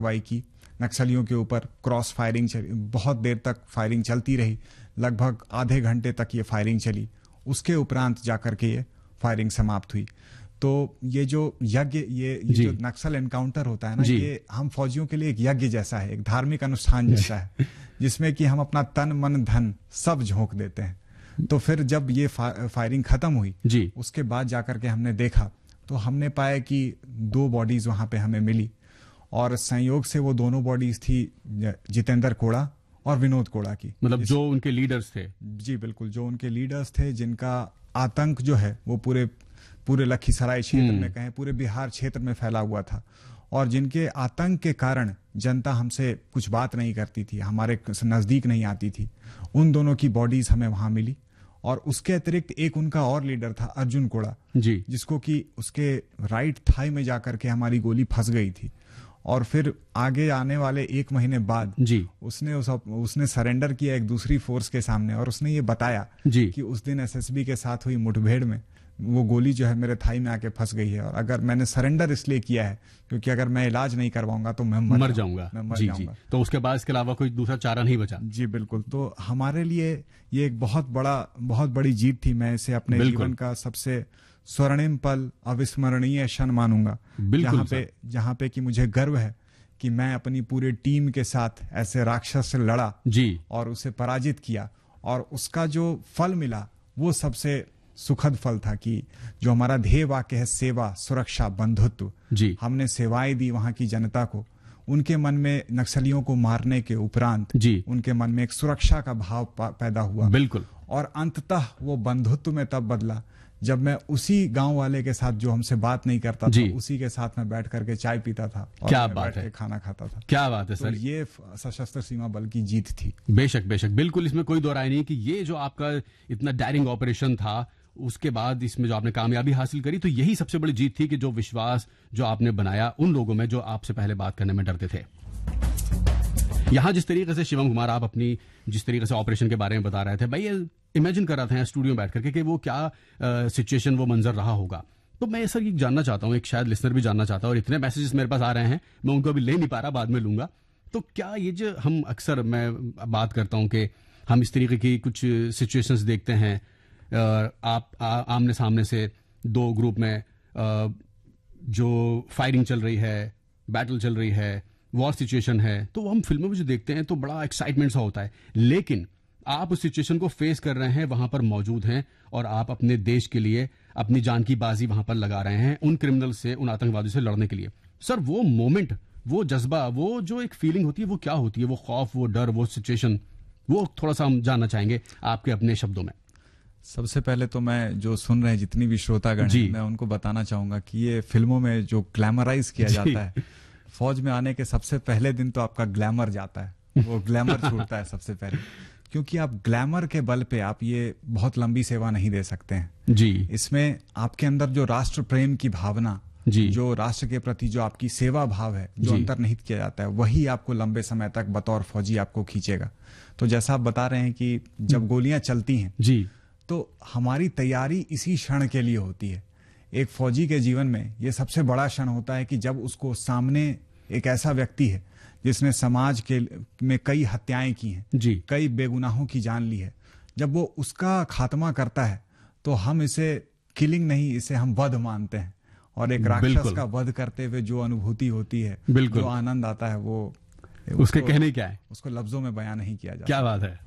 कार्रवाई की, नक्सलियों के ऊपर क्रॉस फायरिंग चली, बहुत देर तक फायरिंग चलती रही, लगभग आधे घंटे तक ये फायरिंग चली। उसके उपरांत जाकर के ये फायरिंग समाप्त हुई। तो ये जो यज्ञ, ये जो नक्सल एनकाउंटर होता है ना, ये हम फौजियों के लिए एक यज्ञ जैसा है, एक धार्मिक अनुष्ठान जैसा है, जिसमें कि हम अपना तन मन धन सब झोंक देते हैं। तो फिर जब ये फायरिंग खत्म हुई, उसके बाद जाकर के हमने देखा तो हमने पाया कि 2 बॉडीज वहां पे हमें मिली, और संयोग से वो दोनों बॉडीज थी जितेंद्र कोड़ा और विनोद कोड़ा की। मतलब जो उनके लीडर्स थे। जी बिल्कुल, जो उनके लीडर्स थे, जिनका आतंक जो है वो पूरे लखीसराय क्षेत्र में, कहें पूरे बिहार क्षेत्र में फैला हुआ था, और जिनके आतंक के कारण जनता हमसे कुछ बात नहीं करती थी, हमारे नजदीक नहीं आती थी। उन दोनों की बॉडीज हमें वहां मिली। और उसके अतिरिक्त एक उनका और लीडर था, अर्जुन कोड़ा जी, जिसको कि उसके राइट थाई में जाकर के हमारी गोली फंस गई थी। और फिर आगे आने वाले 1 महीने बाद जी उसने सरेंडर किया एक दूसरी फोर्स के सामने, और उसने ये बताया जी कि उस दिन एसएसबी के साथ हुई मुठभेड़ में वो गोली जो है मेरे थाई में आके फंस गई है, और अगर मैंने सरेंडर इसलिए किया है क्योंकि अगर मैं इलाज नहीं करवाऊंगा तो मैं मर जाऊंगा। जी। तो उसके बाद इसके अलावा कोई दूसरा चारा नहीं बचा। जी बिल्कुल। तो हमारे लिए ये एक बहुत बड़ी जीत थी। मैं इसे अपने जीवन का सबसे स्वर्णिम पल, अविस्मरणीय क्षण मानूंगा, जहां पे कि मुझे गर्व है कि मैं अपनी पूरी टीम के साथ ऐसे राक्षस से लड़ा जी, और उसे पराजित किया, और उसका जो फल मिला वो सबसे सुखद फल था कि जो हमारा ध्येय वाक्य है, सेवा, सुरक्षा, बंधुत्व जी, हमने सेवाएं दी वहां की जनता को। उनके मन में नक्सलियों को मारने के उपरांत जी उनके मन में एक सुरक्षा का भाव पैदा हुआ। बिल्कुल। और अंततः वो बंधुत्व में तब बदला जब मैं उसी गांव वाले के साथ जो हमसे बात नहीं करता था, उसी के साथ मैं बैठ करके चाय पीता था और क्या बात है, खाना खाता था। क्या बात है सर। तो ये सशस्त्र सीमा बल की जीत थी। बेशक बेशक, बिल्कुल, इसमें कोई दो राय नहीं कि ये जो आपका इतना डायरिंग ऑपरेशन था, उसके बाद इसमें जो आपने कामयाबी हासिल करी, तो यही सबसे बड़ी जीत थी कि जो विश्वास जो आपने बनाया उन लोगों में जो आपसे पहले बात करने में डरते थे। यहां जिस तरीके से शिवम कुमार आप अपनी जिस तरीके से ऑपरेशन के बारे में बता रहे थे, भाई ये इमेजिन कर रहा था स्टूडियो में बैठ करके कि वो क्या सिचुएशन, वो मंजर रहा होगा। तो मैं सर ये जानना चाहता हूं, एक शायद लिसनर भी जानना चाहता है, और इतने मैसेजेस मेरे पास आ रहे हैं, मैं उनको अभी ले नहीं पा रहा, बाद में लूंगा। तो क्या ये जो हम अक्सर मैं बात करता हूं कि हम इस तरीके की कुछ सिचुएशंस देखते हैं, आप आमने सामने से 2 ग्रुप में जो फायरिंग चल रही है, बैटल चल रही है, वॉर सिचुएशन है, तो हम फिल्मों में जो देखते हैं तो बड़ा एक्साइटमेंट सा होता है, लेकिन आप उस सिचुएशन को फेस कर रहे हैं, वहां पर मौजूद हैं, और आप अपने देश के लिए अपनी जान की बाजी वहां पर लगा रहे हैं उन क्रिमिनल से, उन आतंकवादियों से लड़ने के लिए। सर वो मोमेंट, वो जज्बा, वो जो एक फीलिंग होती है, वो क्या होती है? वो खौफ, वो डर, वो सिचुएशन, वो थोड़ा सा हम जानना चाहेंगे आपके अपने शब्दों में। सबसे पहले तो मैं जो सुन रहे हैं जितनी भी श्रोतागण हैं, मैं उनको बताना चाहूंगा कि ये फिल्मों में जो ग्लैमराइज किया जाता है, फौज में आने के सबसे पहले दिन तो आपका ग्लैमर जाता है, वो ग्लैमर छूटता है सबसे पहले, क्योंकि आप ग्लैमर के बल पे आप ये बहुत लंबी सेवा नहीं दे सकते हैं जी। इसमें आपके अंदर जो राष्ट्र प्रेम की भावना जी, जो राष्ट्र के प्रति जो आपकी सेवा भाव है, जो अंतर्निहित किया जाता है, वही आपको लंबे समय तक बतौर फौजी आपको खींचेगा। तो जैसा आप बता रहे हैं कि जब गोलियां चलती हैं जी, तो हमारी तैयारी इसी क्षण के लिए होती है। एक फौजी के जीवन में ये सबसे बड़ा क्षण होता है कि जब उसको सामने एक ऐसा व्यक्ति है जिसने समाज के में कई हत्याएं की हैं जी, कई बेगुनाहों की जान ली है, जब वो उसका खात्मा करता है तो हम इसे किलिंग नहीं, इसे हम वध मानते हैं। और एक राक्षस का वध करते हुए जो अनुभूति होती है, जो आनंद आता है, वो उसके कहने क्या है, उसको लफ्जों में बयान नहीं किया जाता। क्या बात है।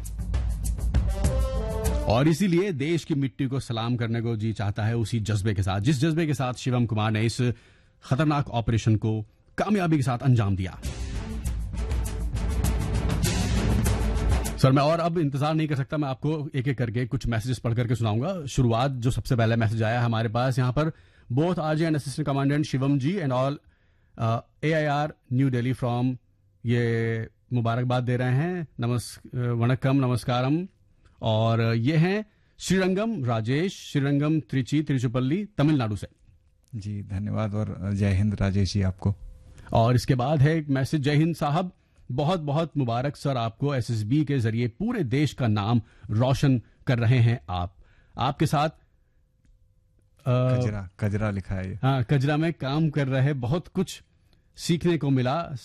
और इसीलिए देश की मिट्टी को सलाम करने को जी चाहता है, उसी जज्बे के साथ, जिस जज्बे के साथ शिवम कुमार ने इस खतरनाक ऑपरेशन को कामयाबी के साथ अंजाम दिया। सर मैं और अब इंतजार नहीं कर सकता, मैं आपको एक एक करके कुछ मैसेजेस पढ़ करके सुनाऊंगा। शुरुआत जो सबसे पहले मैसेज आया हमारे पास यहाँ पर, both RJ and assistant commandant Shivam ji and all AIR new Delhi from, ये मुबारकबाद दे रहे हैं, वणक्कम, नमस्कारम। और ये हैं श्रीरंगम राजेश, श्रीरंगम त्रिची, तिरुचिपल्ली, तमिलनाडु से। जी धन्यवाद, और जय हिंद राजेश जी आपको। और इसके बाद है एक मैसेज, जय हिंद साहब, बहुत बहुत मुबारक सर आपको, SSB के जरिए पूरे देश का नाम रोशन कर रहे हैं आप। आपके साथ कजरा लिखा है। हाँ, कजरा में काम कर रहे, बहुत कुछ सीखने को मिला।